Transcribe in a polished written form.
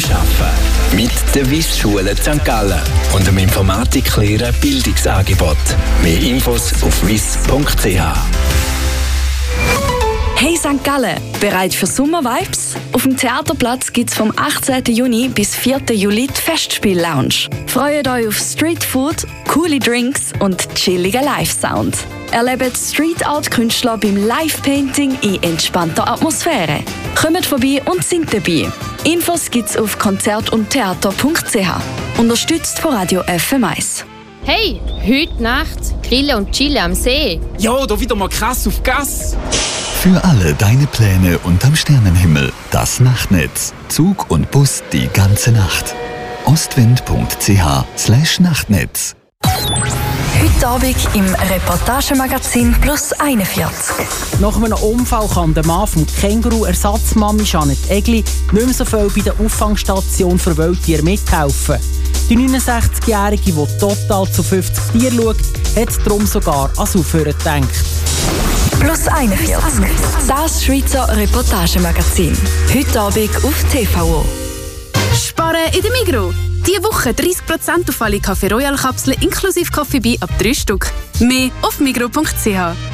Arbeiten. Mit der WIS-Schule St. Gallen und dem Informatiklehrer Bildungsangebot. Mehr Infos auf wiss.ch. Hey St. Gallen, bereit für Sommervibes? Auf dem Theaterplatz gibt es vom 18. Juni bis 4. Juli die Festspiel-Lounge. Freut euch auf Streetfood, coole Drinks und chilligen Live-Sound. Erlebt Street-Art-Künstler beim Live-Painting in entspannter Atmosphäre. Kommt vorbei und sind dabei. Infos gibt's auf konzertundtheater.ch. Unterstützt von Radio FM1. Hey, heute Nacht grillen und chillen am See. Ja, da wieder mal krass auf Gas. Für alle deine Pläne unterm Sternenhimmel. Das Nachtnetz. Zug und Bus die ganze Nacht. ostwind.ch/Nachtnetz. Heute Abend im Reportagemagazin Plus 41. Nach einem Unfall kann der Mann vom Känguru-Ersatzmami Janet Egli nicht mehr so viel bei der Auffangstation für Wildtiere mithelfen. Die 69-Jährige, die total zu 50 Tieren schaut, hat darum sogar ans Aufhören gedacht. Plus 41. Das Schweizer Reportagemagazin. Heute Abend auf TVO. Sparen in der Migros. Diese Woche 30% auf alle Café Royal Kapseln inklusive Coffee Bee ab 3 Stück. Mehr auf migros.ch.